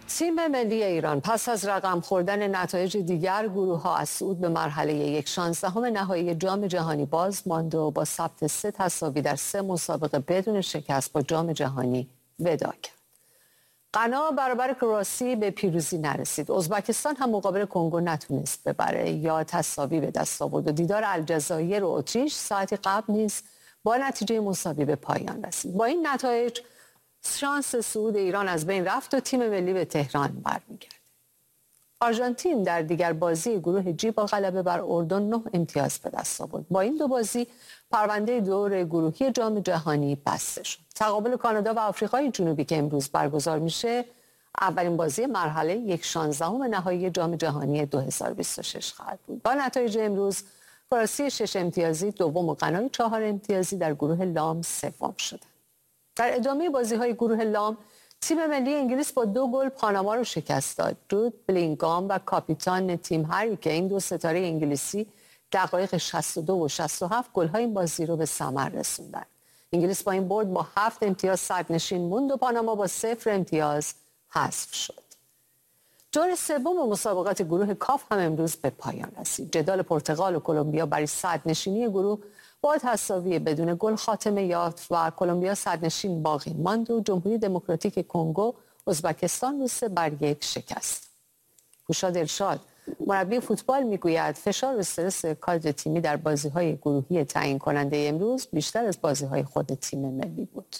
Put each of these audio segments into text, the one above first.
تیم ملی ایران پس از رقم خوردن نتایج دیگر گروه‌ها از صعود به مرحله 16 نهایی جام جهانی باز ماند و با ثبت 3 تساوی در 3 مسابقه بدون شکست با جام جهانی وداع کرد. غنا برابر کرواسی به پیروزی نرسید. ازبکستان هم مقابل کنگو نتونست ببره یا تساوی به دست آورد و دیدار الجزایر و اتریش ساعتی قبل نیز با نتیجه مساوی به پایان رسید. با این نتایج شانس صعود ایران از بین رفت و تیم ملی به تهران برمیگرده. آرژانتین در دیگر بازی گروه جی با غلبه بر اردن 9 امتیاز به دست آورد. با این 2 بازی پرونده دور گروهی جام جهانی بسته شد. تقابل کانادا و آفریقای جنوبی که امروز برگزار میشه اولین بازی مرحله 16 نهایی جام جهانی 2026 خواهد بود. با نتایج امروز کرواسی 6 امتیازی دوم و غنای 4 امتیازی در گروه لام سوم شد. در ادامه بازی‌های گروه لام تیم ملی انگلیس با 2 گل پاناما رو شکست داد. جود بلینگام و کاپیتان تیم هری کین 2 ستاره انگلیسی دقایق 62 و 67 گل‌های این بازی رو به ثمر رسوندن. انگلیس با این برد با 7 امتیاز صدرنشین موند و پاناما با 0 امتیاز حذف شد. دور سوم مسابقات گروه کاف هم امروز به پایان رسید. جدال پرتغال و کلمبیا برای صدرنشینی گروه با تساوی بدون گل خاتمه یافت و کلمبیا صدرنشین باقی ماند و جمهوری دموکراتیک کنگو ازبکستان رو 3-1 شکست. گوشاد ارشاد مربی فوتبال میگوید فشار و استرس کادر تیمی در بازی‌های گروهی تعیین کننده امروز بیشتر از بازی‌های خود تیم ملی بود.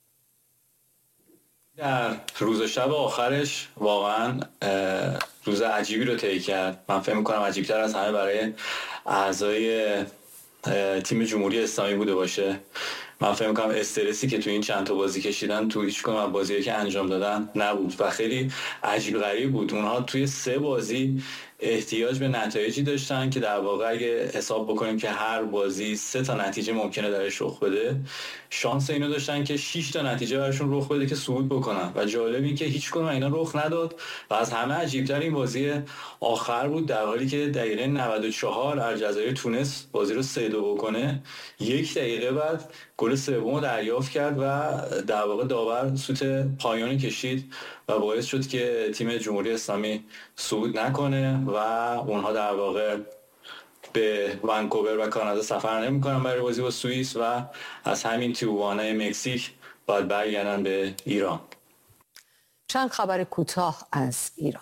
در روز و شب آخرش واقعا روز عجیبی رو طی کرد. من فکر می‌کنم عجیب‌تر از همه برای اعضای تیم جمهوری اسلامی بوده باشه. من فکر می‌کنم استرسی که تو این چند تا بازی کشیدن تو هیچ کدوم از بازی‌هایی که انجام دادن نبود و خیلی عجیب غریب بود. اونها توی 3 بازی احتیاج به نتایجی داشتن که در واقع اگه حساب بکنیم که هر بازی 3 تا نتیجه ممکنه درش رخ بده، شانس اینو داشتن که 6 تا نتیجه براشون رخ بده که صعود بکنن و جالب این که هیچ کدوم اینا رخ نداد و از همه عجیب‌تر این بازی آخر بود، در حالی که دقیقه 94 الجزایر تونست بازی رو 3-2 بکنه. 1 دقیقه بعد گل سوم دریافت کرد و در واقع داور سوت پایانی کشید و باعث شد که تیم جمهوری اسلامی صعود نکنه و اونها در واقع به ونکوور و کانادا سفر نمی‌کنن برای بازی با سوئیس و از همین تیوانا مکزیک باید برگردن به ایران. چند خبر کوتاه از ایران.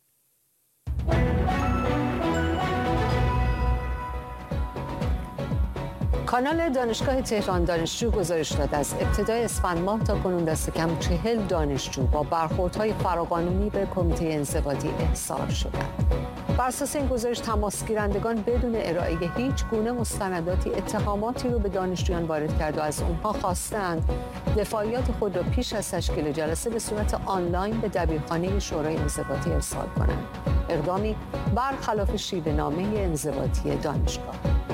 کانال دانشگاه تهران دانشجو گزارش داد از ابتدای اسفند ماه تا کنون دست کم 40 دانشجو با برخوردهای فراقانونی به کمیته انضباطی احضار شدند. بر اساس این گزارش تماسگیرندگان بدون ارائه هیچ گونه مستنداتی اتهاماتی رو به دانشجویان وارد کرد و از اونها خواستند دفاعیات خود را پیش از تشکیل جلسه به صورت آنلاین به دبیرخانه شورای انضباطی ارسال کنند. اقدامی برخلاف شیوه‌نامه انضباطی دانشگاه.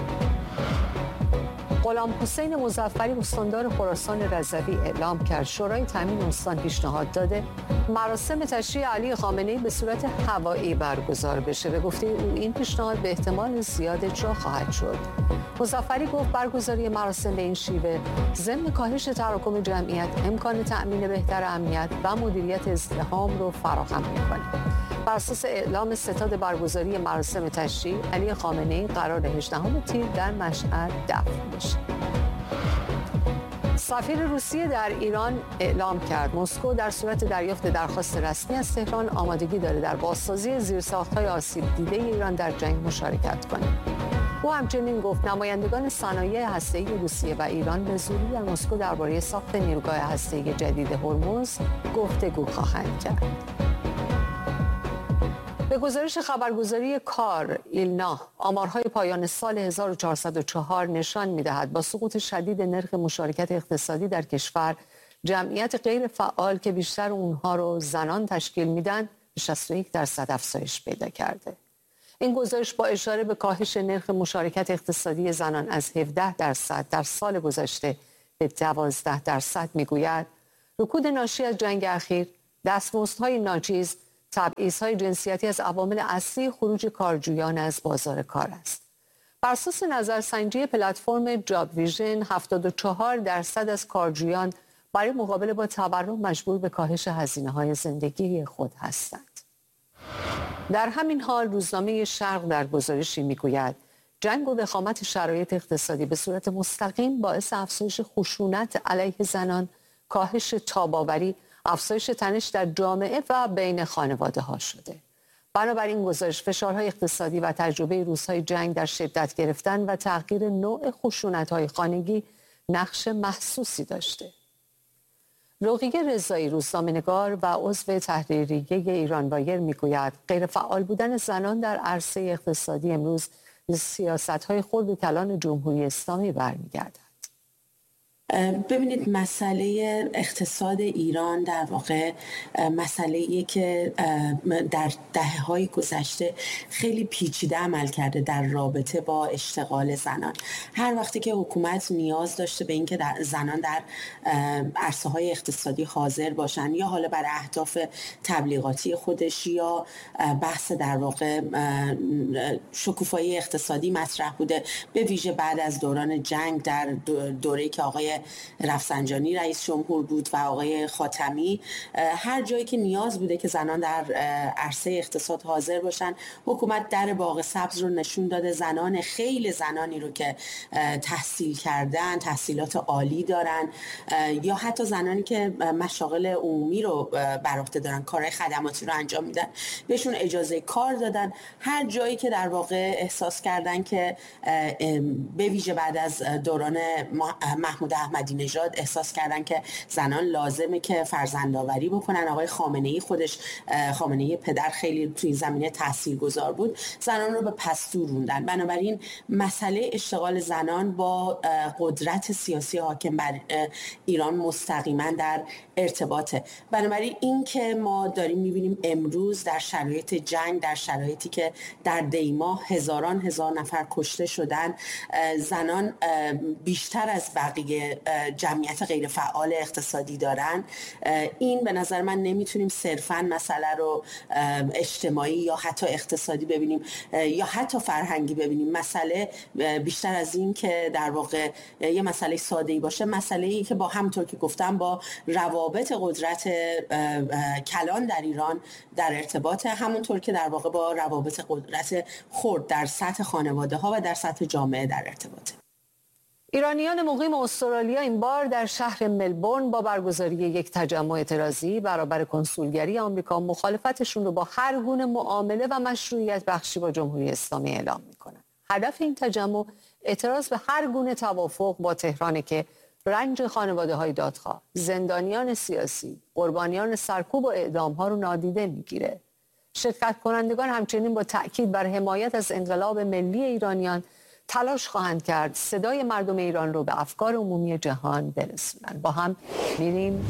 غلام حسین مظفری استاندار خراسان رضوی اعلام کرد شورای تامین استان پیشنهاد داده مراسم تشییع علی خامنه‌ای به صورت هوایی برگزار بشه. به گفته او این پیشنهاد به احتمال زیاد اجرا خواهد شد. مظفری گفت برگزاری مراسم به این شیوه ضمن کاهش تراکم جمعیت امکان تأمین بهتر امنیت و مدیریت ازدحام رو فراهم می‌کند. بر اساس اعلام ستاد برگزاری مراسم تشییع علی خامنه‌ای قرار 18 تیر در مشهد دفن بشه. سفیر روسیه در ایران اعلام کرد مسکو در صورت دریافت درخواست رسمی از تهران آمادگی داره در بازسازی زیرساخت‌های آسیب دیده ایران در جنگ مشارکت کنه. او همچنین گفت نمایندگان صنایع هسته‌ای روسیه و ایران به زودی در مسکو درباره ساخت نیروگاه هسته‌ای جدید هرمز گفتگو خواهند کرد. به گزارش خبرگزاری کار ایلنا آمارهای پایان سال 1404 نشان می‌دهد با سقوط شدید نرخ مشارکت اقتصادی در کشور جمعیت غیر فعال که بیشتر اونها رو زنان تشکیل میدن 61% افزایش پیدا کرده. این گزارش با اشاره به کاهش نرخ مشارکت اقتصادی زنان از 17% در سال گذشته به 12% میگوید رکود ناشی از جنگ اخیر، دستمزدهای ناچیز، تبعیض‌های جنسیتی از عوامل اصلی خروج کارجویان از بازار کار است. بر اساس نظرسنجی پلتفرم جاب ویژن 74% از کارجویان برای مقابله با تورم مجبور به کاهش هزینه‌های زندگی خود هستند. در همین حال روزنامه شرق در گزارشی میگوید جنگ و وخامت شرایط اقتصادی به صورت مستقیم باعث افزایش خشونت علیه زنان، کاهش تاب‌آوری، افزایش تنش در جامعه و بین خانواده‌ها شده. بنابراین گزارش فشارهای اقتصادی و تجربه روزهای جنگ در شدت گرفتن و تغییر نوع خشونت‌های خانگی نقش محسوسی داشته. رقیه رضایی روزنامه‌نگار و عضو تحریریه ایرانوایر میگوید غیرفعال بودن زنان در عرصه اقتصادی امروز به سیاست‌های خرد و کلان جمهوری اسلامی برمیگردد. ببینید، مسئله اقتصاد ایران در واقع مسئله‌ایه که در دهه‌های گذشته خیلی پیچیده عمل کرده در رابطه با اشتغال زنان. هر وقتی که حکومت نیاز داشته به اینکه زنان در عرصه‌های اقتصادی حاضر باشن، یا حالا بر اهداف تبلیغاتی خودش یا بحث در واقع شکوفایی اقتصادی مطرح بوده، به ویژه بعد از دوران جنگ در دوره‌ای که آقای رفسنجانی رئیس جمهور بود و آقای خاتمی، هر جایی که نیاز بوده که زنان در عرصه اقتصاد حاضر باشن، حکومت در باغ سبز رو نشون داده. خیلی زنانی رو که تحصیل کردن، تحصیلات عالی دارن، یا حتی زنانی که مشاغل عمومی رو بر عهده دارن، کارهای خدماتی رو انجام میدن، بهشون اجازه کار دادن. هر جایی که در واقع احساس کردن که به ویژه بعد از دوران محمود احمدی نژاد احساس کردن که زنان لازمه که فرزندآوری بکنن، آقای خامنه‌ای پدر خیلی توی زمینه تاثیرگذار بود، زنان رو به پستو روندن. بنابراین مسئله اشتغال زنان با قدرت سیاسی حاکم بر ایران مستقیما در ارتباطه. بنابراین این که ما داریم می‌بینیم امروز در شرایط جنگ، در شرایطی که در دیماه هزاران نفر کشته شدن، زنان بیشتر از بقیه جمعیت غیر فعال اقتصادی دارن، این به نظر من نمیتونیم صرفاً مسئله رو اجتماعی یا حتی اقتصادی ببینیم یا حتی فرهنگی ببینیم. مسئله بیشتر از این که در واقع یه مسئله ساده‌ای باشه، مسئله‌ای که با همونطور که گفتم با روابط قدرت کلان در ایران در ارتباط، همونطور که در واقع با روابط قدرت خرد در سطح خانواده‌ها و در سطح جامعه در ارتباطه. ایرانیان مقیم استرالیا این بار در شهر ملبورن با برگزاری یک تجمع اعتراضی برابر کنسولگری آمریکا مخالفتشون رو با هر گونه معامله و مشروعیت بخشی با جمهوری اسلامی اعلام میکنن. هدف این تجمع اعتراض به هر گونه توافق با تهران که رنج خانواده‌های دادخواه، زندانیان سیاسی، قربانیان سرکوب و اعدام‌ها رو نادیده میگیره. شرکت کنندگان همچنین با تأکید بر حمایت از انقلاب ملی ایرانیان تلاش خواهند کرد صدای مردم ایران رو به افکار عمومی جهان برسونند. با هم میریم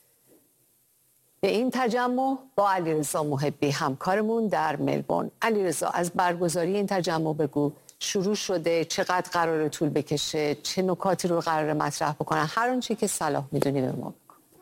به این تجمع با علیرضا محبی همکارمون در ملبورن. علیرضا، از برگزاری این تجمع بگو، شروع شده، چقدر قراره طول بکشه، چه نکاتی رو قراره مطرح بکنن، هر آنچه که صلاح میدونی به ما.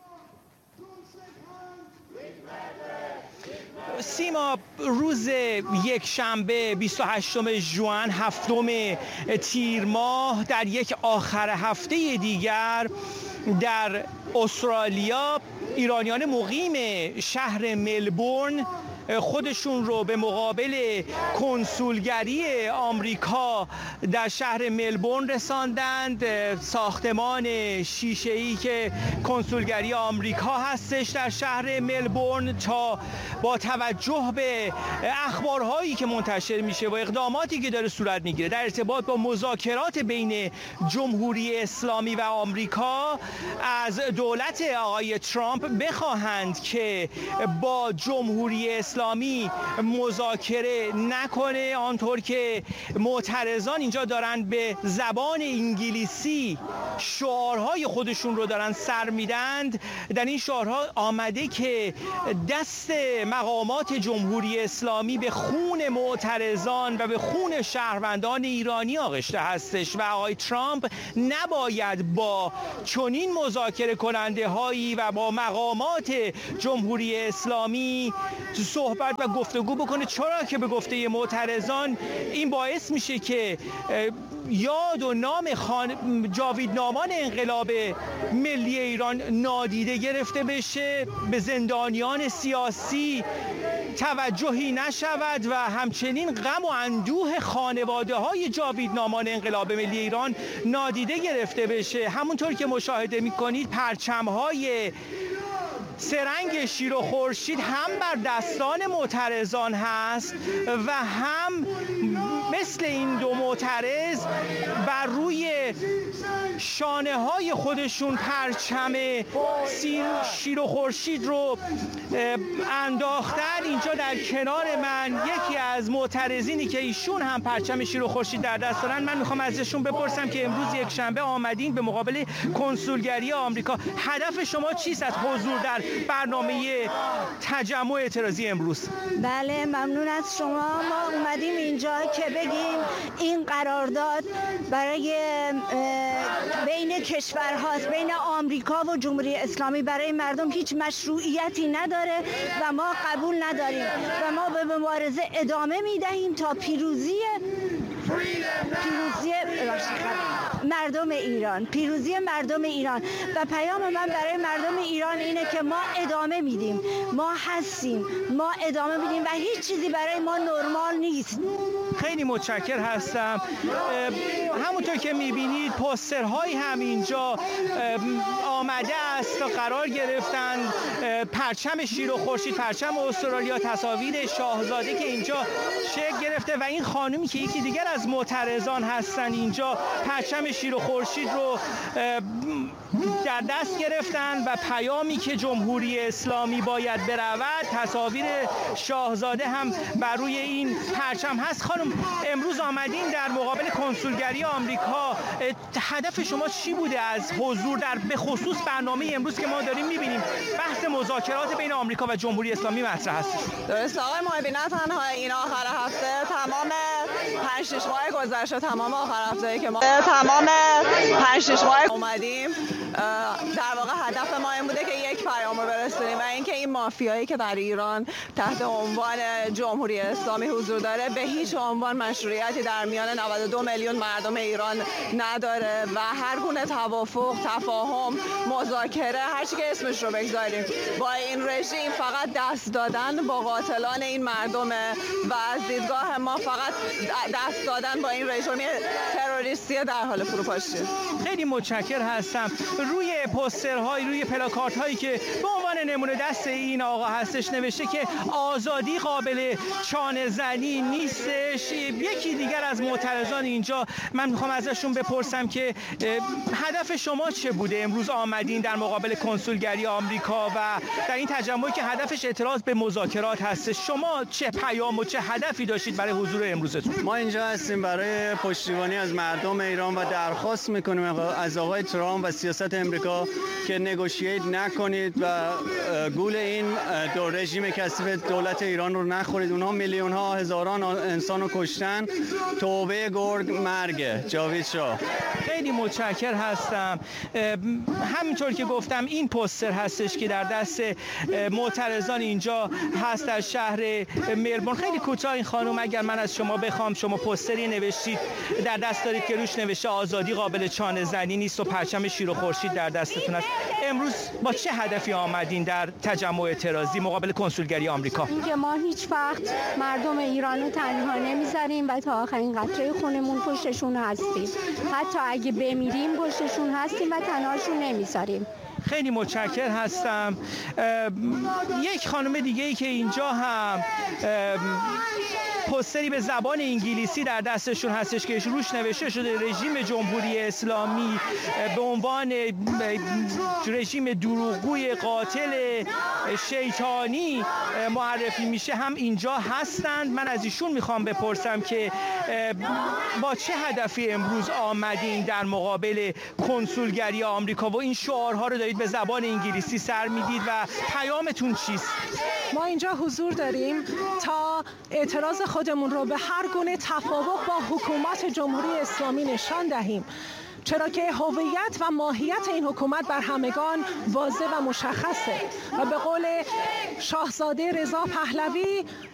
سیما، روز یک شنبه 28 ژوئن، هفتم تیر ماه، در یک آخر هفته دیگر در استرالیا ایرانیان مقیم شهر ملبورن خودشون رو به مقابل کنسولگری آمریکا در شهر ملبورن رساندند. ساختمان شیشه‌ای که کنسولگری آمریکا هستش در شهر ملبورن، تا با توجه به اخبارهایی که منتشر میشه و اقداماتی که داره صورت میگیره در ارتباط با مذاکرات بین جمهوری اسلامی و آمریکا، از دولت آقای ترامپ بخواهند که با جمهوری اسلامی مذاکره نکنه، آنطور که معترضان اینجا دارن به زبان انگلیسی شعارهای خودشون رو دارن سر میدند. در این شعارها آمده که دست مقامات جمهوری اسلامی به خون معترضان و به خون شهروندان ایرانی آغشته هستش و آقای ترامپ نباید با چنین مذاکره کننده هایی و با مقامات جمهوری اسلامی صحبت و گفتگو بکنه، چرا که به گفته معترضان این باعث میشه که یاد و نام جاویدنامان انقلاب ملی ایران نادیده گرفته بشه، به زندانیان سیاسی توجهی نشود و همچنین غم و اندوه خانواده های جاویدنامان انقلاب ملی ایران نادیده گرفته بشه. همونطور که مشاهده می‌کنید پرچم‌های سرنگ شیر و خورشید هم بر دستان معترضان هست و هم مثل این دو معترض بر روی شانه های خودشون پرچم شیر و خورشید رو انداختن. اینجا در کنار من یکی از معترضینی که ایشون هم پرچم شیر و خورشید در دست دارن. من میخوام ازشون بپرسم که امروز یک شنبه آمدین به مقابل کنسولگری آمریکا، هدف شما چیست از حضور در برنامه تجمع اعتراضی امروز؟ بله، ممنون از شما. ما اومدیم اینجا که بگیم این قرارداد برای بین کشورهاست، بین آمریکا و جمهوری اسلامی، برای مردم هیچ مشروعیتی نداره و ما قبول نداریم و ما به مبارزه ادامه میدهیم تا پیروزی مردم ایران و پیام من برای مردم ایران اینه که ما ادامه میدیم، ما هستیم، ما ادامه میدیم و هیچ چیزی برای ما نرمال نیست. خیلی متشکر هستم. همونطور که میبینید پوسترهایی هم اینجا آمده است تا قرار گرفتن پرچم شیر و خورشید، پرچم استرالیا، تصاویر شاهزاده که اینجا شکل گرفته و این خانومی که یکی دیگر از معترضان هستن اینجا پرچم شیر و خورشید رو در دست گرفتن و پیامی که جمهوری اسلامی باید برود، تصاویر شاهزاده هم بر روی این پرچم هست. خانم، امروز آمدین در مقابل کنسولگری آمریکا، هدف شما چی بوده از حضور در به خصوص برنامه امروز که ما داریم میبینیم بحث مذاکرات بین آمریکا و جمهوری اسلامی مطرح هست؟ درست آقای محبی، نه تنها این آخر هفته، تمام 5-6 ماه گذشته، تمام آخر هفته‌ای که ما تمام 5-6 ماه اومدیم، در واقع هدف ما این بوده که یک پیام رو برسونیم و اینکه این مافیایی که در ایران تحت عنوان جمهوری اسلامی حضور داره به هیچ عنوان مشروعیتی در میان 92 میلیون مردم ایران نداره و هر گونه توافق، تفاهم، مذاکره، هر چی که اسمش رو بگذاریم با این رژیم فقط دست دادن با قاتلان این مردمه و از دیدگاه ما فقط دست دادن با این رژیم تروریستی در حال فروپاشی. خیلی متشکر هستم. روی پوسترهای، روی پلاکارت هایی که به عنوان نمونه دست این آقا هستش نوشته که آزادی قابل چانه زنی نیستش. یکی دیگر از معترضان اینجا، من میخوام ازشون بپرسم که هدف شما چه بوده امروز آمدین در مقابل کنسولگری آمریکا و در این تجمعی که هدفش اعتراض به مذاکرات هستش، شما چه پیام و چه هدفی داشتید برای حضور امروزتون؟ ما اینجا هستیم برای پشتیبانی از مردم ایران و درخواست میکنیم از آقای ترامپ و سیاست امریکا که نگوشییت نکنید و گول این دو رژیم کثیف دولت ایران رو نخورید. اونها میلیون ها، هزاران انسان رو کشتن. توبه گرگ مرگه. جاوید شاه. خیلی متشکر هستم. همینطور که گفتم این پوستر هستش که در دست معترضان اینجا هست در شهر ملبورن. خیلی کوتاه این خانم، اگر من از شما بخوام، شما پوستری نوشتید در دست دارید که روش نوشته آزادی قابل چانه زنی نیست و پرچم شیر و خورشید در دستتون است. امروز با چه هدفی آمدین در تجمع اعتراضی مقابل کنسولگری آمریکا؟ اینکه ما هیچ وقت مردم ایران رو تنها نمیذاریم و تا آخرین قطره خونمون پشتشون هستیم. حتی اگه بمیریم پشتشون هستیم و تنهاشون نمیذاریم. خیلی متشکر هستم. یک خانم دیگه ای که اینجا هم پوستری به زبان انگلیسی در دستشون هستش که روش نوشته شده رژیم جمهوری اسلامی به عنوان رژیم دروغگوی قاتل شیطانی معرفی میشه، هم اینجا هستند. من از ایشون میخوام بپرسم که با چه هدفی امروز آمدین در مقابل کنسولگری آمریکا و این شعارها رو دارید به زبان انگلیسی سر میدید و پیامتون چیست؟ ما اینجا حضور داریم تا اعتراض خودمون رو به هر گونه تفاوت با حکومت جمهوری اسلامی نشان دهیم، چرا که هویت و ماهیت این حکومت بر همگان واضح و مشخصه و به قول شاهزاده رضا پهلوی